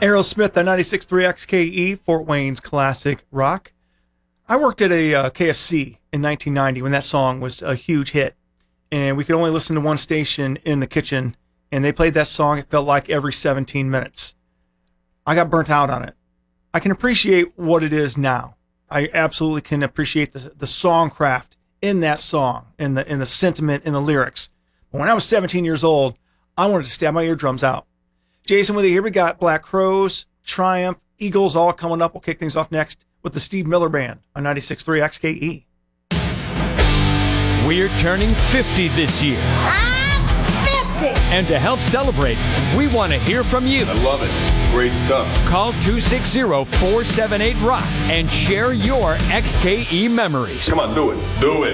Aerosmith on 96.3 XKE, Fort Wayne's classic rock. I worked at a KFC in 1990 when that song was a huge hit. And we could only listen to one station in the kitchen, and they played that song, it felt like, every 17 minutes. I got burnt out on it. I can appreciate what it is now. I absolutely can appreciate the songcraft in that song, in the sentiment, in the lyrics. But when I was 17 years old, I wanted to stab my eardrums out. Jason, with you here, we got Black Crowes, Triumph, Eagles all coming up. We'll kick things off next with the Steve Miller Band on 96.3 XKE. We're turning 50 this year. I'm 50! And to help celebrate, we want to hear from you. I love it. Great stuff. Call 260-478-ROCK and share your XKE memories. Come on, do it. Do it.